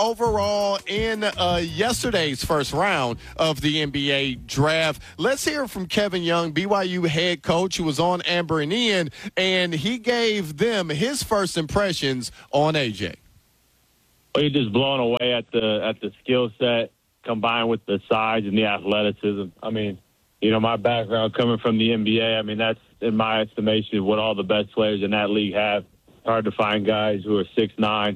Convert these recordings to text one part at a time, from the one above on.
overall in yesterday's first round of the NBA draft. Let's hear from Kevin Young, BYU head coach, who was on Amber and Ian, and he gave them his first impressions on AJ. Well, you're just blown away at the skill set combined with the size and the athleticism. I mean, my background coming from the NBA, I mean, that's, in my estimation, what all the best players in that league have. It's hard to find guys who are 6'9", 7'1"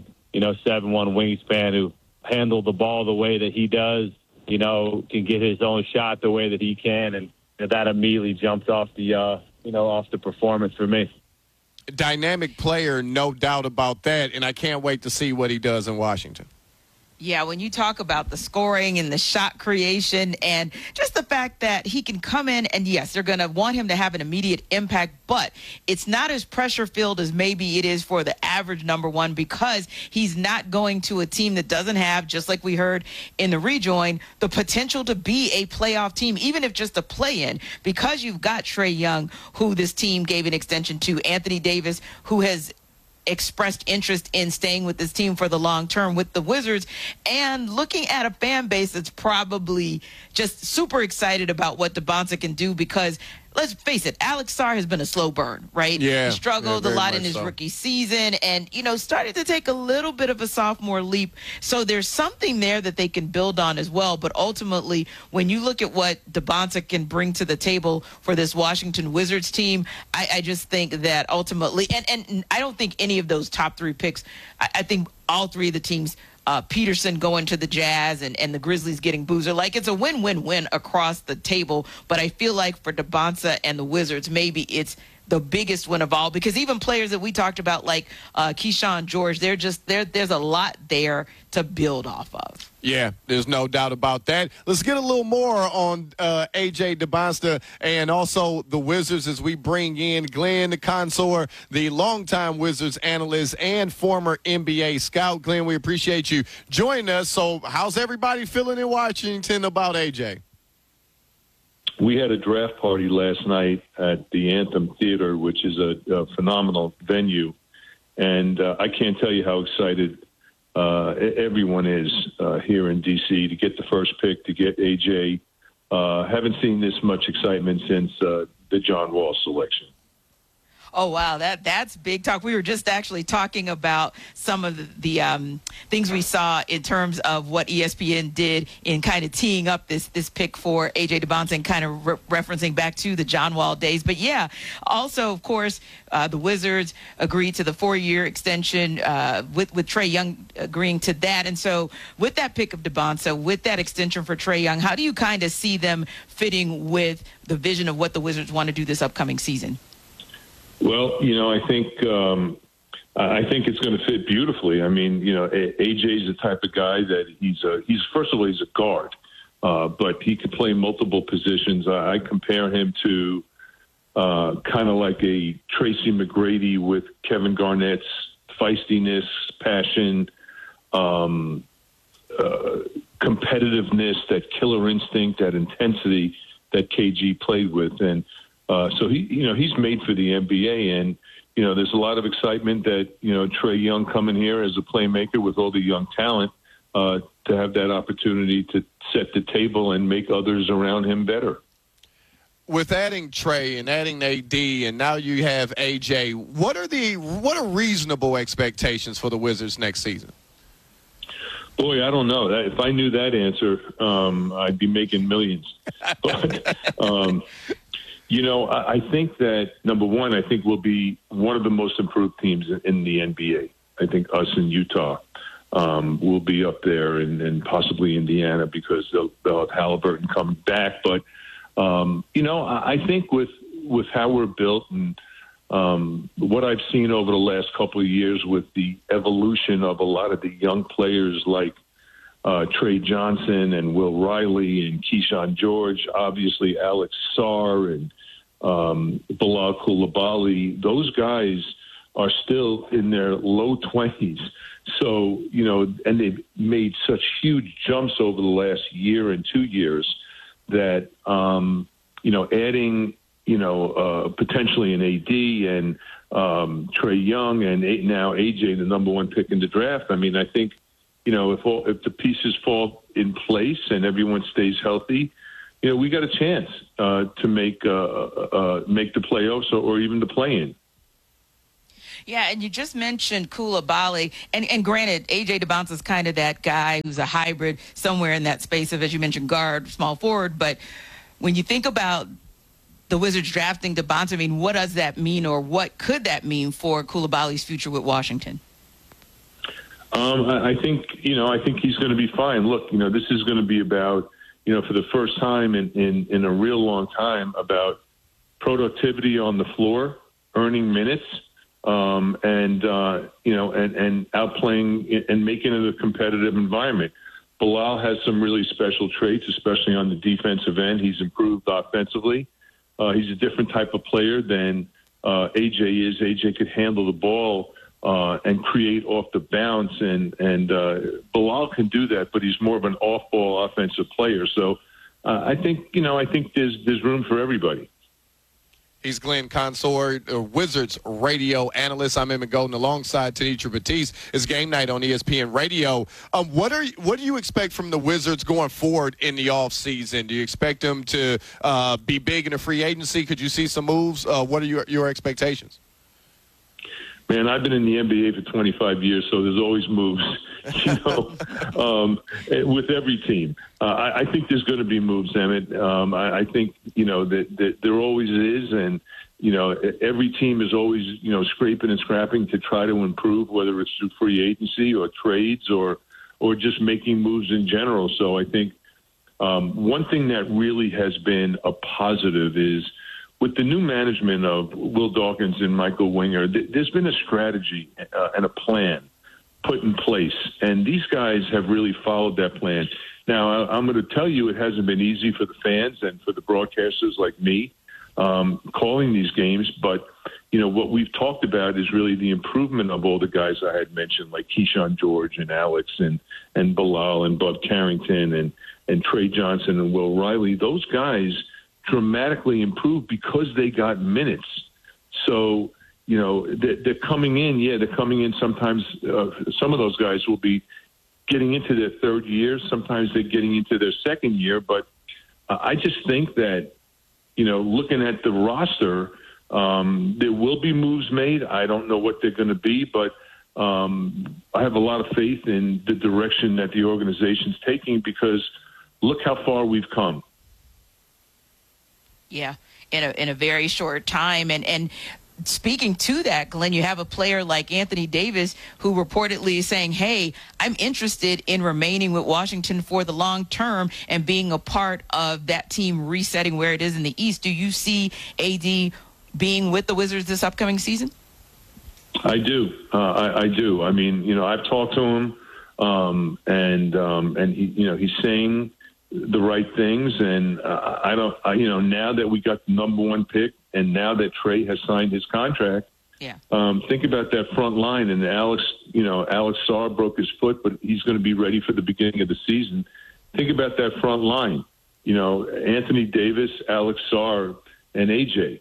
wingspan who handle the ball the way that he does, can get his own shot the way that he can, and that immediately jumps off the, off the performance for me. Dynamic player, no doubt about that, and I can't wait to see what he does in Washington. Yeah, when you talk about the scoring and the shot creation and just the fact that he can come in and, yes, they're going to want him to have an immediate impact, but it's not as pressure-filled as maybe it is for the average number one because he's not going to a team that doesn't have, just like we heard in the rejoin, the potential to be a playoff team, even if just a play-in, because you've got Trae Young, who this team gave an extension to, Anthony Davis, who has expressed interest in staying with this team for the long term with the Wizards, and looking at a fan base that's probably just super excited about what Dembonsa can do because, let's face it, Alex Sarr has been a slow burn, right? Yeah. He struggled a lot in his rookie season and, started to take a little bit of a sophomore leap. So there's something there that they can build on as well. But ultimately, when you look at what Dembonsa can bring to the table for this Washington Wizards team, I just think that ultimately, and I don't think any of those top three picks, I think all three of the teams, Peterson going to the Jazz and the Grizzlies getting Boozer. Like, it's a win-win-win across the table. But I feel like for Dembonsa and the Wizards, maybe it's the biggest win of all because even players that we talked about like Keyshawn George, there's a lot there to build off of. Yeah, there's no doubt about that. Let's get a little more on A.J. Dembonsa and also the Wizards as we bring in Glenn Consor, the longtime Wizards analyst and former NBA scout. Glenn, we appreciate you joining us. So how's everybody feeling in Washington about A.J.? We had a draft party last night at the Anthem Theater, which is a phenomenal venue. And I can't tell you how excited everyone is here in D.C. to get the first pick, to get A.J. Haven't seen this much excitement since the John Wall selection. Oh, wow, that's big talk. We were just actually talking about some of the things we saw in terms of what ESPN did in kind of teeing up this pick for A.J. Dembonsa and kind of referencing back to the John Wall days. But, yeah, also, of course, the Wizards agreed to the 4-year extension with Trae Young agreeing to that. And so with that pick of Dembonsa, with that extension for Trae Young, how do you kind of see them fitting with the vision of what the Wizards want to do this upcoming season? Well, I think it's going to fit beautifully. I mean, AJ's the type of guy that he's first of all, he's a guard, but he can play multiple positions. I compare him to kind of like a Tracy McGrady with Kevin Garnett's feistiness, passion, competitiveness, that killer instinct, that intensity that KG played with. And so he's made for the NBA, and there's a lot of excitement that Trae Young coming here as a playmaker with all the young talent to have that opportunity to set the table and make others around him better. With adding Trae and adding AD, and now you have AJ, what are reasonable expectations for the Wizards next season? Boy, I don't know. If I knew that answer, I'd be making millions. But I think that, number one, I think we'll be one of the most improved teams in the NBA. I think us in Utah will be up there and possibly Indiana because they'll have Halliburton coming back. But, I think with how we're built and what I've seen over the last couple of years with the evolution of a lot of the young players like Trey Johnson and Will Riley and Keyshawn George, obviously Alex Sarr and Bilal Coulibaly, those guys are still in their low 20s. So, and they've made such huge jumps over the last year and 2 years that, adding, potentially an AD and Trae Young and now AJ, the number one pick in the draft. I mean, I think if the pieces fall in place and everyone stays healthy, we got a chance to make the playoffs or even the play-in. Yeah, and you just mentioned Coulibaly, and granted, A.J. DeBounce is kind of that guy who's a hybrid somewhere in that space of, as you mentioned, guard, small forward. But when you think about the Wizards drafting DeBounce, I mean, what does that mean, or what could that mean for Coulibaly's future with Washington? I think he's going to be fine. Look, this is going to be about, for the first time in a real long time, about productivity on the floor, earning minutes, and outplaying and making it a competitive environment. Bilal has some really special traits, especially on the defensive end. He's improved offensively. He's a different type of player than AJ is. AJ could handle the ball and create off the bounce, and Bilal can do that, but he's more of an off-ball offensive player. So I think there's room for everybody. He's Glenn Consor, Wizards radio analyst. I'm Emmett Golden alongside Tenitra Batiste. It's game night on ESPN Radio. What do you expect from the Wizards going forward in the offseason? Do you expect them to be big in the free agency? Could you see some moves? What are your expectations? Man, I've been in the NBA for 25 years, so there's always moves, with every team. I think there's going to be moves, Emmett. I think, that there always is. And, every team is always, scraping and scrapping to try to improve, whether it's through free agency or trades or just making moves in general. So I think one thing that really has been a positive is, with the new management of Will Dawkins and Michael Winger, there's been a strategy and a plan put in place, and these guys have really followed that plan. Now, I'm going to tell you it hasn't been easy for the fans and for the broadcasters like me calling these games, but, what we've talked about is really the improvement of all the guys I had mentioned, like Keyshawn George and Alex and Bilal and Bud Carrington and Trey Johnson and Will Riley. Those guys dramatically improved because they got minutes. So, they're coming in. Yeah, they're coming in. Sometimes some of those guys will be getting into their third year. Sometimes they're getting into their second year. But I just think that, looking at the roster, there will be moves made. I don't know what they're going to be, but I have a lot of faith in the direction that the organization's taking, because look how far we've come. Yeah, in a very short time. And speaking to that, Glenn, you have a player like Anthony Davis who reportedly is saying, hey, I'm interested in remaining with Washington for the long term and being a part of that team resetting where it is in the East. Do you see AD being with the Wizards this upcoming season? I do. I do. I mean, I've talked to him, and he, he's saying the right things, and now that we got the number one pick, and now that Trey has signed his contract, think about that front line. And Alex Sarr broke his foot, but he's going to be ready for the beginning of the season. Think about that front line. Anthony Davis, Alex Sarr, and AJ,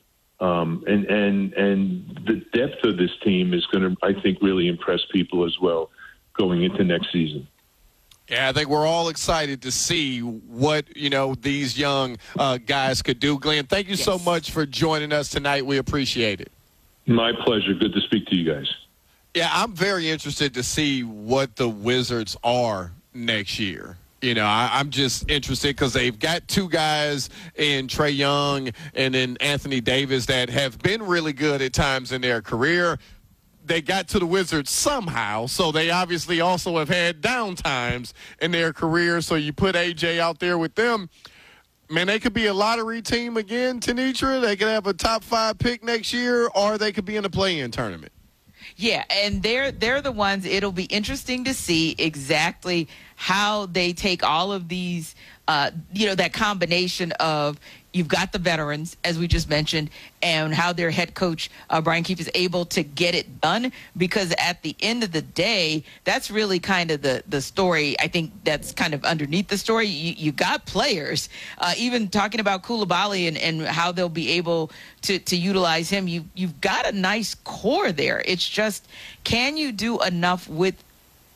and the depth of this team is going to, I think, really impress people as well going into next season. Yeah, I think we're all excited to see what, these young guys could do. Glenn, thank you so much for joining us tonight. We appreciate it. My pleasure. Good to speak to you guys. Yeah, I'm very interested to see what the Wizards are next year. I'm just interested because they've got two guys in Trae Young and then Anthony Davis that have been really good at times in their career. They got to the Wizards somehow, so they obviously also have had down times in their career. So you put AJ out there with them, man, they could be a lottery team again, Tenitra. They could have a top 5 pick next year, or they could be in a play-in tournament. Yeah, and they're the ones. It'll be interesting to see exactly how they take all of these, that combination of you've got the veterans, as we just mentioned, and how their head coach, Brian Keefe, is able to get it done. Because at the end of the day, that's really kind of the story. I think that's kind of underneath the story. You got players, even talking about Coulibaly and how they'll be able to utilize him. You've got a nice core there. It's just, can you do enough with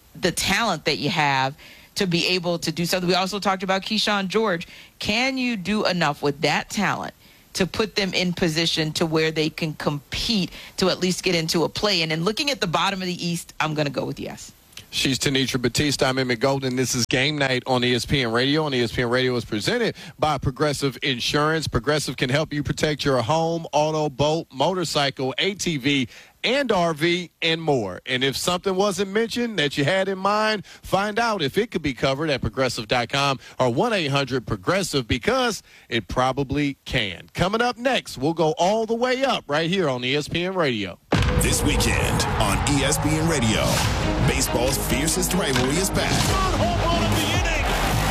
the talent that you have to be able to do something. We also talked about Keyshawn George. Can you do enough with that talent to put them in position to where they can compete to at least get into a play-in? And looking at the bottom of the East, I'm going to go with yes. She's Tenitra Batista. I'm Emmett Golden. This is Game Night on ESPN Radio. And ESPN Radio is presented by Progressive Insurance. Progressive can help you protect your home, auto, boat, motorcycle, ATV, and RV, and more. And if something wasn't mentioned that you had in mind, find out if it could be covered at Progressive.com or 1-800-PROGRESSIVE, because it probably can. Coming up next, we'll go all the way up right here on ESPN Radio. This weekend on ESPN Radio, baseball's fiercest rivalry is back. Third home run of the inning,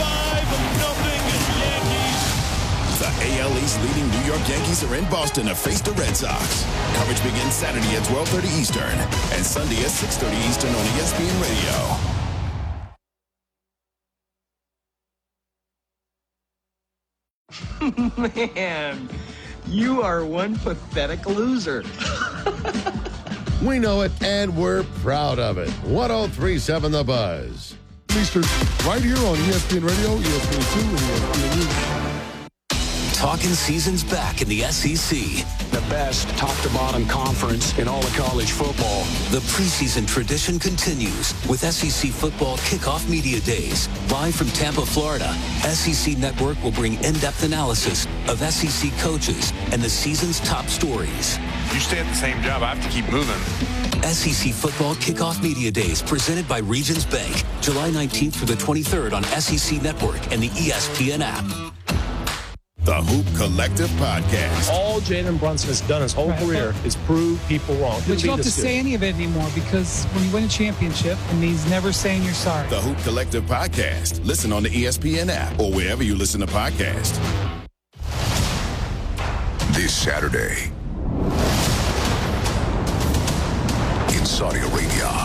5-0 Yankees. The AL East leading New York Yankees are in Boston to face the Red Sox. Coverage begins Saturday at 12:30 Eastern and Sunday at 6:30 Eastern on ESPN Radio. Man, you are one pathetic loser. We know it, and we're proud of it. 103.7 The Buzz. Eastern, right here on ESPN Radio, ESPN2, and ESPN. Talking season's back in the SEC. The best top-to-bottom conference in all of college football. The preseason tradition continues with SEC Football Kickoff Media Days. Live from Tampa, Florida, SEC Network will bring in-depth analysis of SEC coaches and the season's top stories. You stay at the same job, I have to keep moving. SEC Football Kickoff Media Days presented by Regions Bank. July 19th through the 23rd on SEC Network and the ESPN app. The Hoop Collective Podcast. All Jalen Brunson has done his whole career is prove people wrong. But you don't have to say any of it anymore, because when you win a championship, it means never saying you're sorry. The Hoop Collective Podcast. Listen on the ESPN app or wherever you listen to podcasts. This Saturday in Saudi Arabia,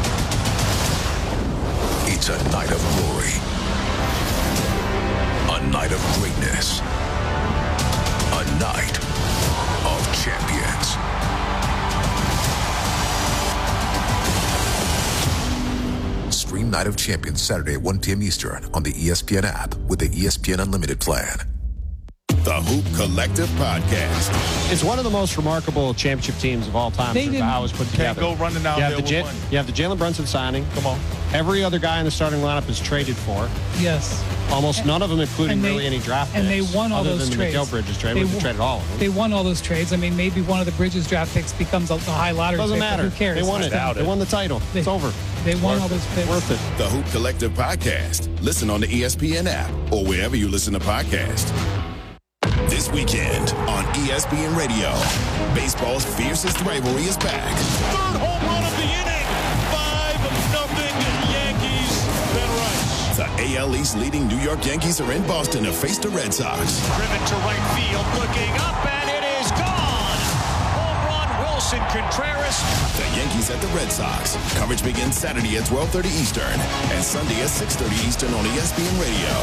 it's a night of glory, a night of greatness, a night of champions. Stream Night of Champions Saturday at 1 p.m. Eastern on the ESPN app with the ESPN Unlimited plan. The Hoop Collective Podcast. It's one of the most remarkable championship teams of all time. How it was put together. Can't go running down there with one. You have the Jalen Brunson signing. Come on. Every other guy in the starting lineup is traded for. Yes. Almost none of them, including really any draft picks. And they won all those trades. Other than the Mikal Bridges trade, we traded all of them. They won all those trades. I mean, maybe one of the Bridges draft picks becomes a high lottery pick. Doesn't matter. Who cares? They won it. They won the title. It's over. They won all those picks. Worth it. The Hoop Collective Podcast. Listen on the ESPN app or wherever you listen to podcasts. This weekend on ESPN Radio, baseball's fiercest rivalry is back. Third home run of the inning, 5-0 Yankees. Ben Rice. The AL East leading New York Yankees are in Boston to face the Red Sox. Driven to right field, looking up, and it is gone. Home run, Wilson Contreras. The Yankees at the Red Sox. Coverage begins Saturday at 12:30 Eastern and Sunday at 6:30 Eastern on ESPN Radio.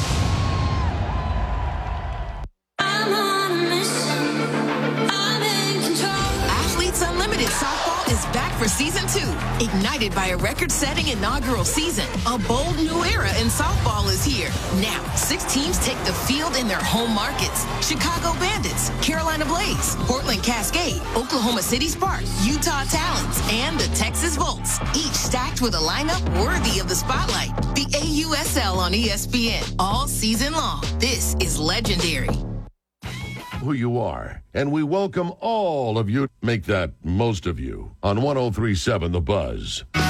Softball is back for season 2, ignited by a record-setting inaugural season. A bold new era in softball is here. Now, 6 teams take the field in their home markets. Chicago Bandits, Carolina Blaze, Portland Cascade, Oklahoma City Sparks, Utah Talons, and the Texas Volts, each stacked with a lineup worthy of the spotlight. The AUSL on ESPN all season long. This is legendary. Who you are, and we welcome all of you. Make that most of you on 103.7 The Buzz.